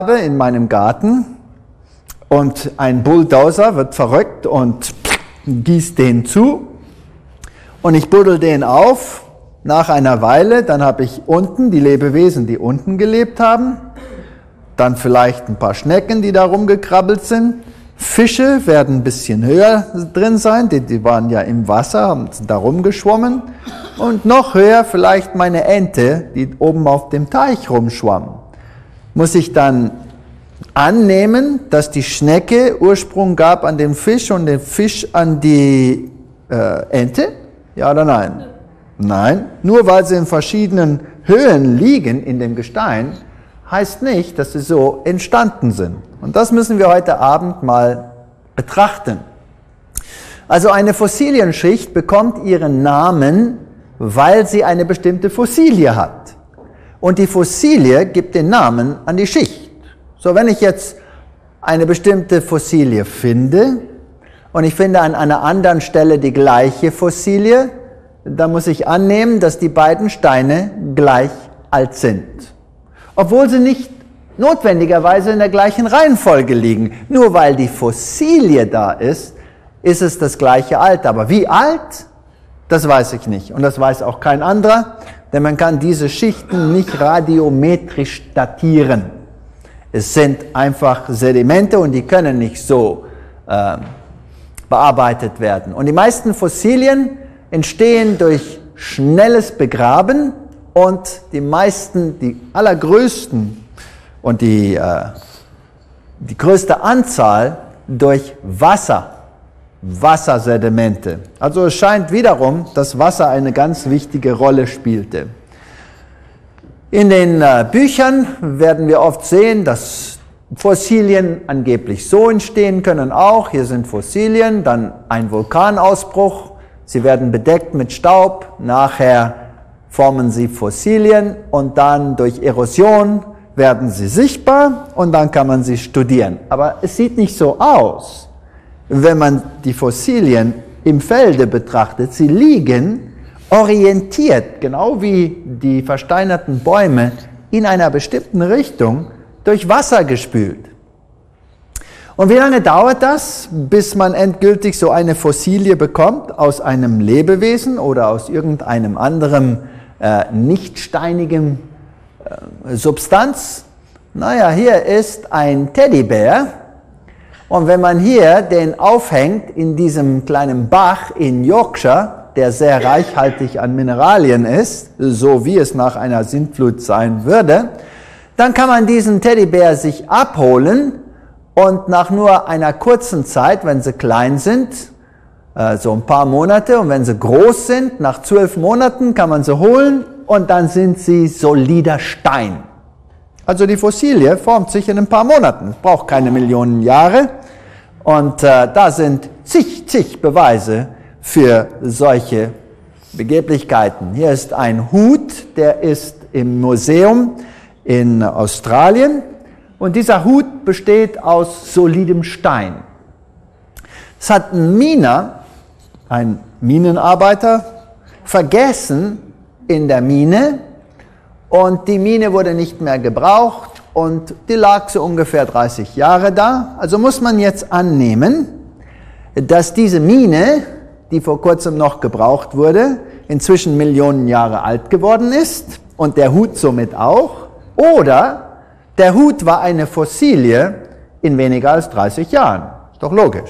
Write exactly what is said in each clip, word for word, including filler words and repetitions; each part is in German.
in meinem Garten und ein Bulldozer wird verrückt und gießt den zu und ich buddel den auf. Nach einer Weile, dann habe ich unten die Lebewesen, die unten gelebt haben, dann vielleicht ein paar Schnecken, die da rumgekrabbelt sind. Fische werden ein bisschen höher drin sein, die, die waren ja im Wasser, haben da rumgeschwommen. Und noch höher vielleicht meine Ente, die oben auf dem Teich rumschwamm. Muss ich dann annehmen, dass die Schnecke Ursprung gab an den Fisch und der Fisch an die äh, Ente? Ja oder nein? Nein. Nur weil sie in verschiedenen Höhen liegen in dem Gestein, heißt nicht, dass sie so entstanden sind. Und das müssen wir heute Abend mal betrachten. Also eine Fossilienschicht bekommt ihren Namen, weil sie eine bestimmte Fossilie hat. Und die Fossilie gibt den Namen an die Schicht. So, wenn ich jetzt eine bestimmte Fossilie finde und ich finde an einer anderen Stelle die gleiche Fossilie, dann muss ich annehmen, dass die beiden Steine gleich alt sind. Obwohl sie nicht notwendigerweise in der gleichen Reihenfolge liegen. Nur weil die Fossilie da ist, ist es das gleiche Alter. Aber wie alt? Das weiß ich nicht. Und das weiß auch kein anderer, denn man kann diese Schichten nicht radiometrisch datieren. Es sind einfach Sedimente und die können nicht so äh, bearbeitet werden. Und die meisten Fossilien entstehen durch schnelles Begraben und die meisten, die allergrößten und die, äh, die größte Anzahl durch Wasser, Wassersedimente. Also es scheint wiederum, dass Wasser eine ganz wichtige Rolle spielte. In den äh, Büchern werden wir oft sehen, dass Fossilien angeblich so entstehen können auch. Hier sind Fossilien, dann ein Vulkanausbruch. Sie werden bedeckt mit Staub, nachher formen sie Fossilien und dann durch Erosion werden sie sichtbar und dann kann man sie studieren. Aber es sieht nicht so aus, wenn man die Fossilien im Felde betrachtet. Sie liegen orientiert, genau wie die versteinerten Bäume, in einer bestimmten Richtung durch Wasser gespült. Und wie lange dauert das, bis man endgültig so eine Fossilie bekommt aus einem Lebewesen oder aus irgendeinem anderen äh, nicht steinigen äh, Substanz? Naja, hier ist ein Teddybär und wenn man hier den aufhängt in diesem kleinen Bach in Yorkshire, der sehr reichhaltig an Mineralien ist, so wie es nach einer Sintflut sein würde, dann kann man diesen Teddybär sich abholen und nach nur einer kurzen Zeit, wenn sie klein sind, äh, so ein paar Monate, und wenn sie groß sind, nach zwölf Monaten kann man sie holen und dann sind sie solider Stein. Also die Fossilie formt sich in ein paar Monaten. Es braucht keine Millionen Jahre und äh, da sind zig, zig Beweise für solche Begeblichkeiten. Hier ist ein Hut, der ist im Museum in Australien. Und dieser Hut besteht aus solidem Stein. Es hat ein Miner, ein Minenarbeiter, vergessen in der Mine und die Mine wurde nicht mehr gebraucht und die lag so ungefähr dreißig Jahre da. Also muss man jetzt annehmen, dass diese Mine, die vor kurzem noch gebraucht wurde, inzwischen Millionen Jahre alt geworden ist und der Hut somit auch, oder der Hut war eine Fossilie in weniger als dreißig Jahren. Ist doch logisch.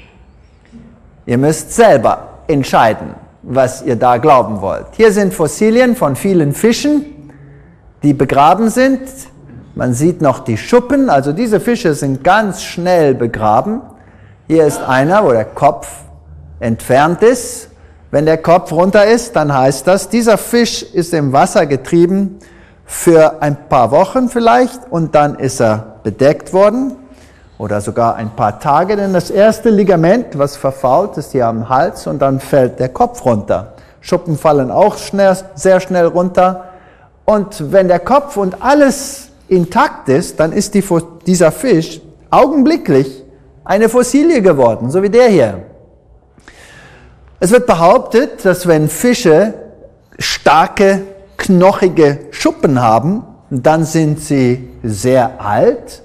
Ihr müsst selber entscheiden, was ihr da glauben wollt. Hier sind Fossilien von vielen Fischen, die begraben sind. Man sieht noch die Schuppen, also diese Fische sind ganz schnell begraben. Hier ist einer, wo der Kopf entfernt ist. Wenn der Kopf runter ist, dann heißt das, dieser Fisch ist im Wasser getrieben für ein paar Wochen vielleicht und dann ist er bedeckt worden oder sogar ein paar Tage, denn das erste Ligament, was verfault, ist hier am Hals und dann fällt der Kopf runter. Schuppen fallen auch schnell, sehr schnell runter und wenn der Kopf und alles intakt ist, dann ist die, dieser Fisch augenblicklich eine Fossilie geworden, so wie der hier. Es wird behauptet, dass wenn Fische starke knochige Schuppen haben, dann sind sie sehr alt.